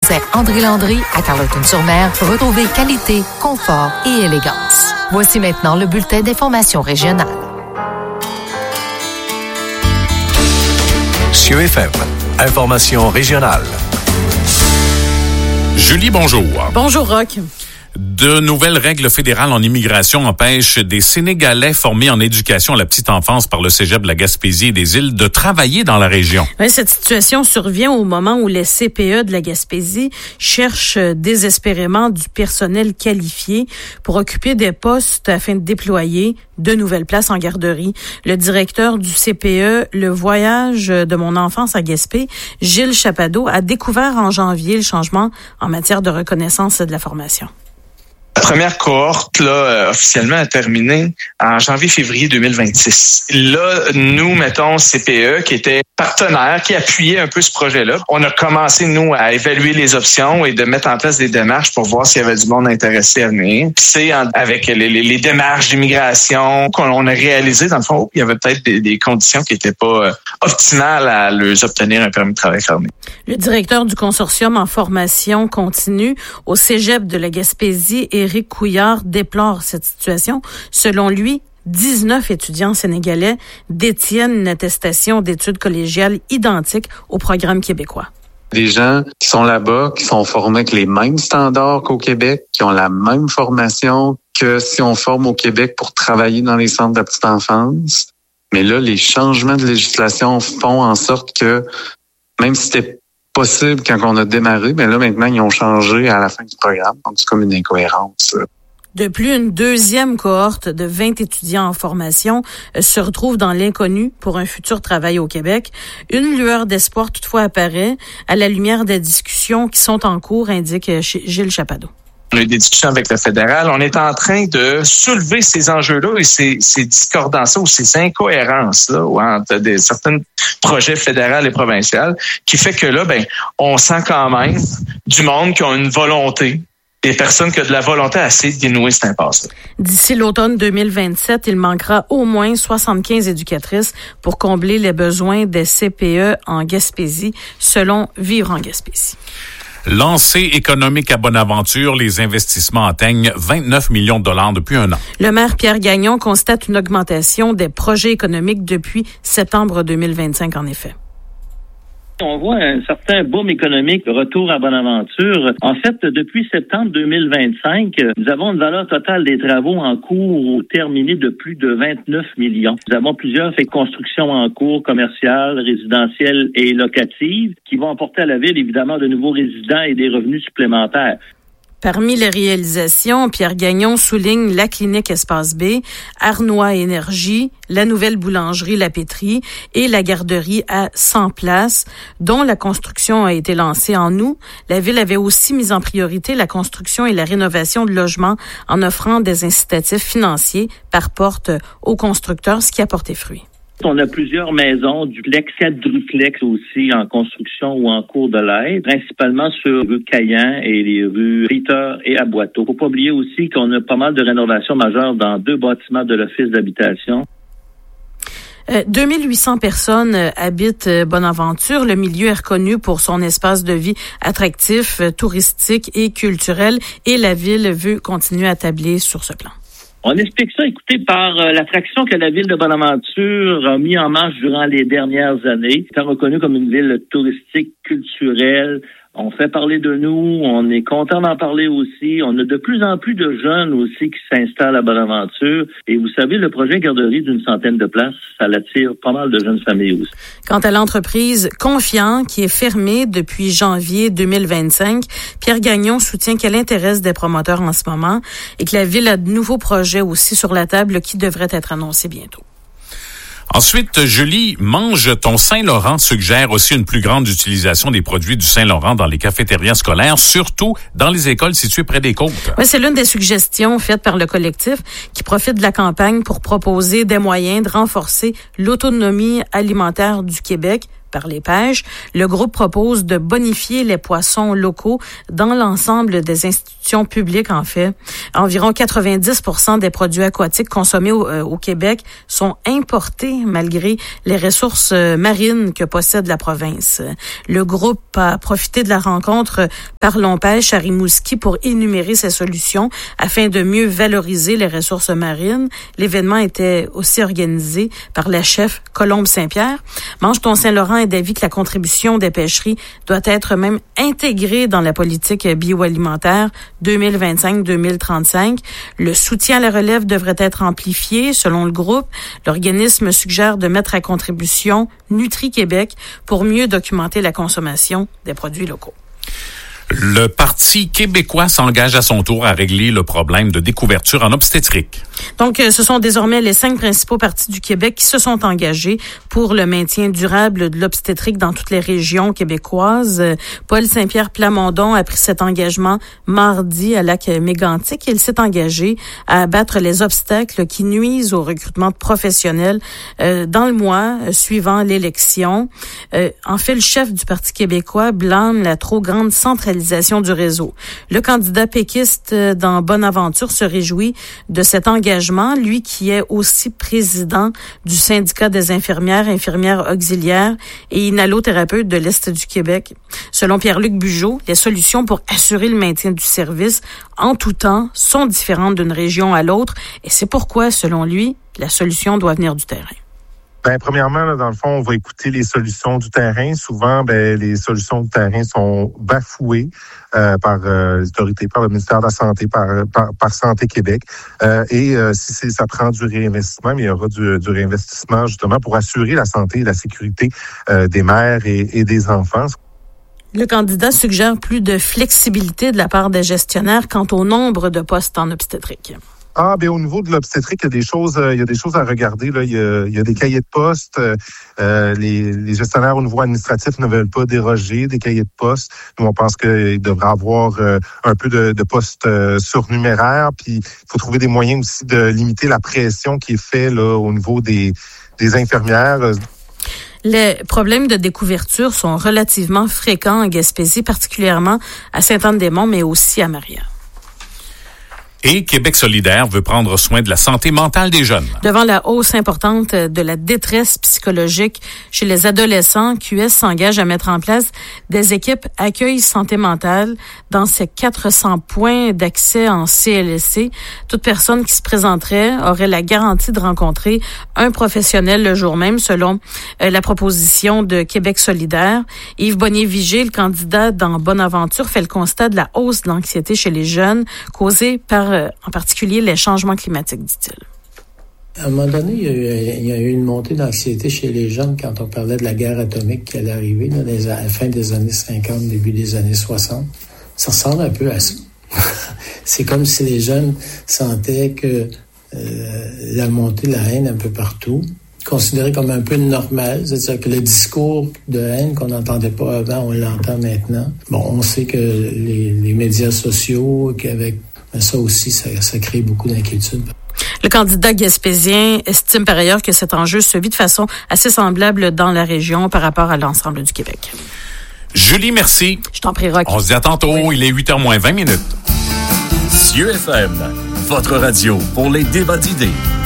magasin André Landry à Carleton-sur-Mer pour retrouver qualité, confort et élégance. Voici maintenant le bulletin d'information régionale. CIeux FM, information régionale. Julie, bonjour. Bonjour, Roch. De nouvelles règles fédérales en immigration empêchent des Sénégalais formés en éducation à la petite enfance par le Cégep de la Gaspésie et des Îles de travailler dans la région. Oui, cette situation survient au moment où les CPE de la Gaspésie cherchent désespérément du personnel qualifié pour occuper des postes afin de déployer de nouvelles places en garderie. Le directeur du CPE, le voyage de mon enfance à Gaspé, Gilles Chapado, a découvert en janvier le changement en matière de reconnaissance de la formation. La première cohorte, officiellement a terminé en janvier-février 2026. Là, nous, mettons, CPE, qui était partenaire, qui appuyait un peu ce projet-là, on a commencé, nous, à évaluer les options et de mettre en place des démarches pour voir s'il y avait du monde intéressé à venir. C'est avec les démarches d'immigration qu'on a réalisé, dans le fond, il y avait peut-être des conditions qui n'étaient pas optimales à leur obtenir un permis de travail fermé. Le directeur du consortium en formation continue au Cégep de la Gaspésie, Éric Couillard, déplore cette situation. Selon lui, 19 étudiants sénégalais détiennent une attestation d'études collégiales identique au programme québécois. Des gens qui sont là-bas, qui sont formés avec les mêmes standards qu'au Québec, qui ont la même formation que si on forme au Québec pour travailler dans les centres de la petite enfance. Mais là, les changements de législation font en sorte que, même si c'était possible quand on a démarré, mais là, maintenant, ils ont changé à la fin du programme. Donc, c'est comme une incohérence. De plus, une deuxième cohorte de 20 étudiants en formation se retrouve dans l'inconnu pour un futur travail au Québec. Une lueur d'espoir toutefois apparaît à la lumière des discussions qui sont en cours, indique Gilles Chapado. On a eu des discussions avec le fédéral. On est en train de soulever ces enjeux-là et ces discordances-là ou ces incohérences-là entre certains projets fédéraux et provinciaux qui fait que là, on sent quand même du monde qui a une volonté. Des personnes qui ont de la volonté à essayer de dénouer cette impasse-là. D'ici l'automne 2027, il manquera au moins 75 éducatrices pour combler les besoins des CPE en Gaspésie, selon Vivre en Gaspésie. Lancé économique à Bonaventure, les investissements atteignent 29 millions de dollars depuis un an. Le maire Pierre Gagnon constate une augmentation des projets économiques depuis septembre 2025, en effet. On voit un certain boom économique, retour à Bonaventure. En fait, depuis septembre 2025, nous avons une valeur totale des travaux en cours ou terminés de plus de 29 millions. Nous avons plusieurs constructions en cours, commerciales, résidentielles et locatives, qui vont apporter à la ville, évidemment, de nouveaux résidents et des revenus supplémentaires. Parmi les réalisations, Pierre Gagnon souligne la clinique Espace B, Arnois Énergie, la nouvelle boulangerie La Pétrie et la garderie à 100 places, dont la construction a été lancée en août. La ville avait aussi mis en priorité la construction et la rénovation de logements en offrant des incitatifs financiers par porte aux constructeurs, ce qui a porté fruit. On a plusieurs maisons, duplex, quadruplex aussi en construction ou en cours de l'aide, principalement sur rue Caillan et les rues Ritter et Aboiteau. Faut pas oublier aussi qu'on a pas mal de rénovations majeures dans 2 bâtiments de l'Office d'habitation. 2800 personnes habitent Bonaventure. Le milieu est reconnu pour son espace de vie attractif, touristique et culturel, et la ville veut continuer à tabler sur ce plan. On explique ça, écoutez, par l'attraction que la ville de Bonaventure a mis en marche durant les dernières années. C'est reconnu comme une ville touristique, culturelle. On fait parler de nous, on est content d'en parler aussi. On a de plus en plus de jeunes aussi qui s'installent à Bonaventure. Et vous savez, le projet garderie d'une 100aine de places, ça l'attire pas mal de jeunes familles aussi. Quant à l'entreprise Confiant, qui est fermée depuis janvier 2025, Pierre Gagnon soutient qu'elle intéresse des promoteurs en ce moment et que la ville a de nouveaux projets aussi sur la table qui devraient être annoncés bientôt. Ensuite, Julie, Mange ton Saint-Laurent suggère aussi une plus grande utilisation des produits du Saint-Laurent dans les cafétérias scolaires, surtout dans les écoles situées près des côtes. Oui, c'est l'une des suggestions faites par le collectif qui profite de la campagne pour proposer des moyens de renforcer l'autonomie alimentaire du Québec par les pêches. Le groupe propose de bonifier les poissons locaux dans l'ensemble des institutions publiques, en fait. Environ 90% des produits aquatiques consommés au Québec sont importés malgré les ressources marines que possède la province. Le groupe a profité de la rencontre Parlons Pêche à Rimouski pour énumérer ses solutions afin de mieux valoriser les ressources marines. L'événement était aussi organisé par la chef Colombe Saint-Pierre. Mange ton Saint-Laurent est d'avis que la contribution des pêcheries doit être même intégrée dans la politique bioalimentaire 2025-2035. Le soutien à la relève devrait être amplifié, selon le groupe. L'organisme suggère de mettre à contribution Nutri-Québec pour mieux documenter la consommation des produits locaux. Le Parti québécois s'engage à son tour à régler le problème de découverture en obstétrique. Donc, ce sont désormais les 5 principaux partis du Québec qui se sont engagés pour le maintien durable de l'obstétrique dans toutes les régions québécoises. Paul Saint-Pierre Plamondon a pris cet engagement mardi à Lac-Mégantic. Il s'est engagé à abattre les obstacles qui nuisent au recrutement de professionnels dans le mois suivant l'élection. En fait, le chef du Parti québécois blâme la trop grande centralisation du réseau. Le candidat péquiste dans Bonaventure se réjouit de cet engagement, lui qui est aussi président du syndicat des infirmières auxiliaires et inhalothérapeutes de l'Est du Québec. Selon Pierre-Luc Bugeaud, les solutions pour assurer le maintien du service en tout temps sont différentes d'une région à l'autre et c'est pourquoi, selon lui, la solution doit venir du terrain. Premièrement, là, dans le fond, on va écouter les solutions du terrain. Souvent, les solutions du terrain sont bafouées par les autorités, par le ministère de la Santé, par Santé Québec. Si ça prend du réinvestissement, mais il y aura du réinvestissement justement pour assurer la santé et la sécurité des mères et des enfants. Le candidat suggère plus de flexibilité de la part des gestionnaires quant au nombre de postes en obstétrique. Au niveau de l'obstétrique, il y a des choses à regarder. Là. Il y a des cahiers de poste. Les gestionnaires au niveau administratif ne veulent pas déroger des cahiers de poste. Nous, on pense qu'il devrait avoir un peu de postes surnuméraires. Puis, il faut trouver des moyens aussi de limiter la pression qui est faite là au niveau des infirmières. Les problèmes de découverture sont relativement fréquents en Gaspésie, particulièrement à Sainte-Anne-des-Monts, mais aussi à Maria. Et Québec solidaire veut prendre soin de la santé mentale des jeunes. Devant la hausse importante de la détresse psychologique chez les adolescents, QS s'engage à mettre en place des équipes accueil santé mentale dans ses 400 points d'accès en CLSC. Toute personne qui se présenterait aurait la garantie de rencontrer un professionnel le jour même, selon la proposition de Québec solidaire. Yves Bonnier-Vigé, le candidat dans Bonaventure, fait le constat de la hausse de l'anxiété chez les jeunes causée par en particulier les changements climatiques, dit-il. À un moment donné, il y a eu une montée d'anxiété chez les jeunes quand on parlait de la guerre atomique qui allait arriver à la fin des années 50, début des années 60. Ça ressemble un peu à ça. C'est comme si les jeunes sentaient que la montée de la haine un peu partout, considéré comme un peu normal, c'est-à-dire que le discours de haine qu'on n'entendait pas avant, on l'entend maintenant. Bon, on sait que les médias sociaux, qu'avec ça aussi, ça crée beaucoup d'inquiétudes. Le candidat gaspésien estime par ailleurs que cet enjeu se vit de façon assez semblable dans la région par rapport à l'ensemble du Québec. Julie, merci. Je t'en prie, Rock. On se dit à tantôt. Oui. Il est 8h moins 20 minutes. Cieux FM, votre radio pour les débats d'idées.